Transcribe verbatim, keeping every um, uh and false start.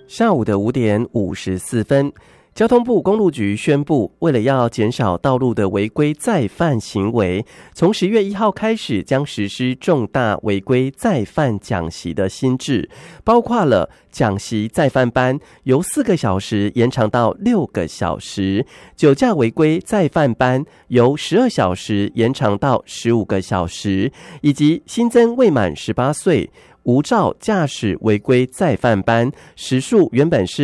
下午的五点五十四分，交通部公路局宣布，为了要减少道路的违规再犯行为，从十月一号开始将实施重大违规再犯讲习的新制，包括了讲习再犯班由四个小时延长到六个小时，酒驾违规再犯班由十二小时延长到十五个小时，以及新增未满十八岁无照驾驶违规再犯班时数原本是